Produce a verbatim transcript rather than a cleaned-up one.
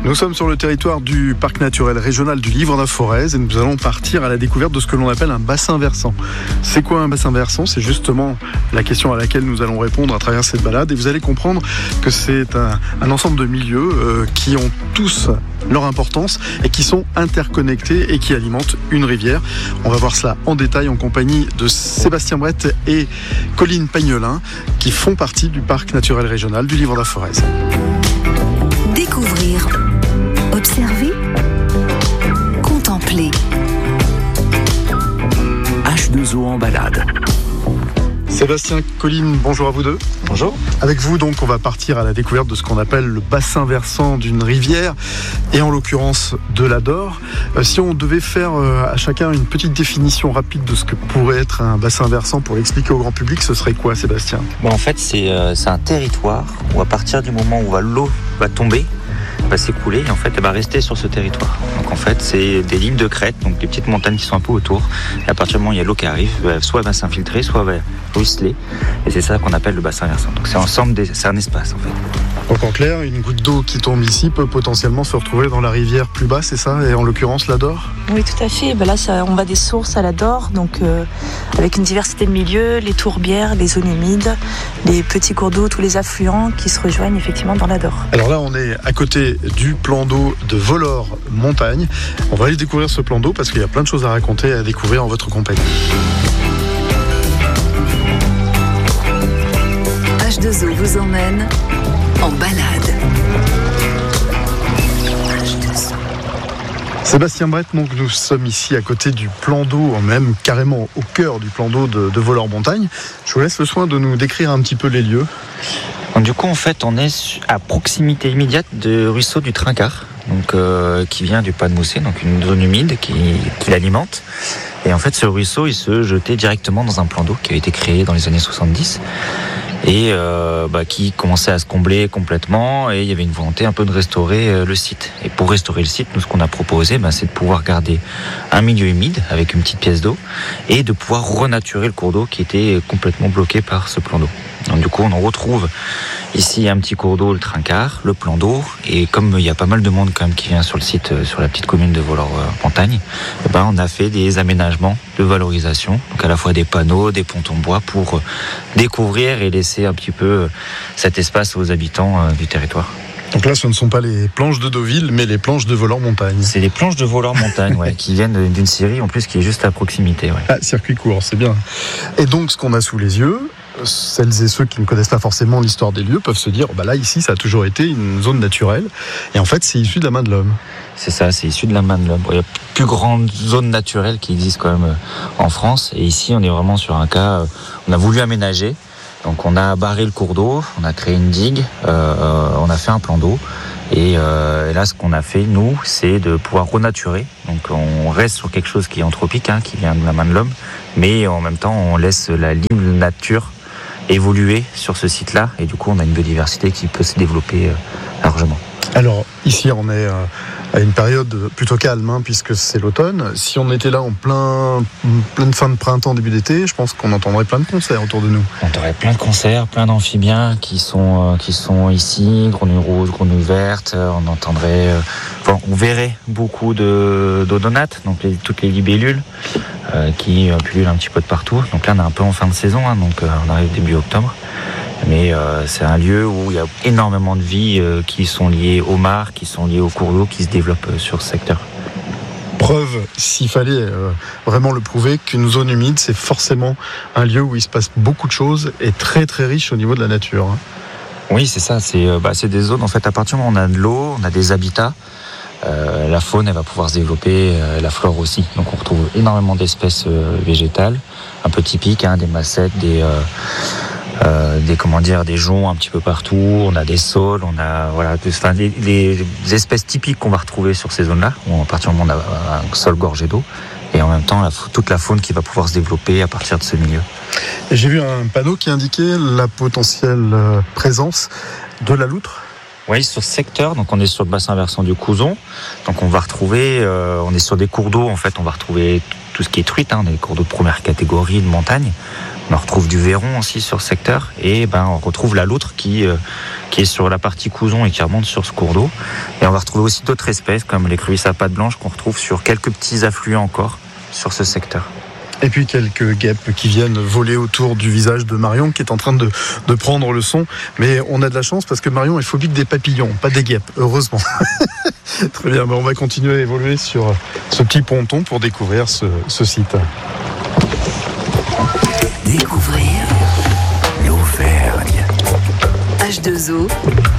Nous sommes sur le territoire du parc naturel régional du Livre-la-Forez et nous allons partir à la découverte de ce que l'on appelle un bassin versant. C'est quoi un bassin versant ? C'est justement la question à laquelle nous allons répondre à travers cette balade et vous allez comprendre que c'est un, un ensemble de milieux euh, qui ont tous leur importance et qui sont interconnectés et qui alimentent une rivière. On va voir cela en détail en compagnie de Sébastien Brett et Colline Pagnolin qui font partie du parc naturel régional du Livre-la-Forez. Découvrir, observer, contempler. H deux O en balade. Sébastien, Colline, bonjour à vous deux. Bonjour. Avec vous, donc, on va partir à la découverte de ce qu'on appelle le bassin versant d'une rivière, et en l'occurrence de l'Adore. Euh, si on devait faire euh, à chacun une petite définition rapide de ce que pourrait être un bassin versant pour l'expliquer au grand public, ce serait quoi, Sébastien ? Bon, en fait, c'est, euh, c'est un territoire où à partir du moment où l'eau va tomber, va s'écouler et en fait elle va rester sur ce territoire. Donc en fait c'est des lignes de crête, donc des petites montagnes qui sont un peu autour. Et à partir du moment où il y a l'eau qui arrive, soit elle va s'infiltrer, soit elle va ruisseler. Et c'est ça qu'on appelle le bassin versant. Donc c'est ensemble, des, c'est un espace en fait. Donc en clair, une goutte d'eau qui tombe ici peut potentiellement se retrouver dans la rivière plus bas, c'est ça ? Et en l'occurrence l'Adore ? Oui, tout à fait. Ben là, ça, on va des sources à l'Adore, donc euh, avec une diversité de milieux, les tourbières, les zones humides, les petits cours d'eau, tous les affluents qui se rejoignent effectivement dans l'Adore. Alors là, on est à côté du plan d'eau de Vollore-Montagne. On va aller découvrir ce plan d'eau parce qu'il y a plein de choses à raconter et à découvrir en votre compagnie. H deux O vous emmène en balade. Sébastien Brett, donc nous sommes ici à côté du plan d'eau, même carrément au cœur du plan d'eau de, de Vollore-Montagne. Je vous laisse le soin de nous décrire un petit peu les lieux. Donc, du coup, en fait, on est à proximité immédiate du ruisseau du Trincart, donc euh, qui vient du Pas de Moussé, donc une zone humide qui, qui l'alimente. Et en fait, ce ruisseau, il se jetait directement dans un plan d'eau qui a été créé dans les années soixante-dix. Et euh, bah, qui commençait à se combler complètement et il y avait une volonté un peu de restaurer euh, le site. Et pour restaurer le site, nous ce qu'on a proposé, bah, c'est de pouvoir garder un milieu humide avec une petite pièce d'eau et de pouvoir renaturer le cours d'eau qui était complètement bloqué par ce plan d'eau. Donc du coup, on en retrouve ici un petit cours d'eau, le Trincart, le plan d'eau, et comme il y a pas mal de monde quand même qui vient sur le site, sur la petite commune de Vollore-Montagne, eh ben, on a fait des aménagements de valorisation, donc à la fois des panneaux, des pontons bois pour découvrir et laisser un petit peu cet espace aux habitants du territoire. Donc là, ce ne sont pas les planches de Deauville, mais les planches de Vollore-Montagne. C'est les planches de Vollore-Montagne, ouais, qui viennent d'une scierie en plus qui est juste à proximité. Ouais. Ah, circuit court, c'est bien. Et donc, ce qu'on a sous les yeux, celles et ceux qui ne connaissent pas forcément l'histoire des lieux peuvent se dire, bah là, ici, ça a toujours été une zone naturelle. Et en fait, c'est issu de la main de l'homme. C'est ça, c'est issu de la main de l'homme. Il y a plus grande zone naturelle qui existe quand même en France. Et ici, on est vraiment sur un cas, on a voulu aménager. Donc on a barré le cours d'eau, on a créé une digue, euh, on a fait un plan d'eau. Et, euh, et là, ce qu'on a fait, nous, c'est de pouvoir renaturer. Donc on reste sur quelque chose qui est anthropique, hein, qui vient de la main de l'homme. Mais en même temps, on laisse la libre nature évoluer sur ce site-là. Et du coup, on a une biodiversité qui peut se développer euh, largement. Alors, ici, on est euh, à une période plutôt calme, hein, puisque c'est l'automne. Si on était là en plein, pleine fin de printemps, début d'été, je pense qu'on entendrait plein de concerts autour de nous. On entendrait plein de concerts, plein d'amphibiens qui sont, euh, qui sont ici, grenouilles rouges, grenouilles vertes. On entendrait, euh, enfin, on verrait beaucoup de, d'odonates, donc les, toutes les libellules euh, qui euh, pullulent un petit peu de partout. Donc là, on est un peu en fin de saison, hein, donc euh, on arrive début octobre. Mais euh, c'est un lieu où il y a énormément de vies euh, qui sont liées aux mares, qui sont liées aux cours d'eau, qui se développent euh, sur ce secteur. Preuve, s'il fallait euh, vraiment le prouver, qu'une zone humide, c'est forcément un lieu où il se passe beaucoup de choses et très très riche au niveau de la nature. Hein. Oui, c'est ça. C'est, euh, bah, c'est des zones, en fait, à partir du moment où on a de l'eau, on a des habitats, euh, la faune, elle va pouvoir se développer, euh, la flore aussi. Donc on retrouve énormément d'espèces euh, végétales, un peu typiques, hein, des massettes, des... Euh, Euh, des comment dire des joncs un petit peu partout, on a des saules, on a voilà des, enfin, des, des espèces typiques qu'on va retrouver sur ces zones-là où à partir du moment où on a un sol gorgé d'eau et en même temps la, toute la faune qui va pouvoir se développer à partir de ce milieu. Et j'ai vu un panneau qui indiquait la potentielle présence de la loutre. Oui, sur ce secteur, donc on est sur le bassin versant du Couzon, donc on va retrouver, euh, on est sur des cours d'eau en fait, on va retrouver tout ce qui est truite, hein, des cours d'eau de première catégorie de montagne. On retrouve du Véron aussi sur ce secteur et ben, on retrouve la loutre qui, euh, qui est sur la partie Couzon et qui remonte sur ce cours d'eau. Et on va retrouver aussi d'autres espèces comme l'écrevisse à pattes blanches qu'on retrouve sur quelques petits affluents encore sur ce secteur. Et puis quelques guêpes qui viennent voler autour du visage de Marion qui est en train de, de prendre le son. Mais on a de la chance parce que Marion est phobique des papillons, pas des guêpes, heureusement. Très bien, mais on va continuer à évoluer sur ce petit ponton pour découvrir ce, ce site. Découvrir l'Auvergne. H deux O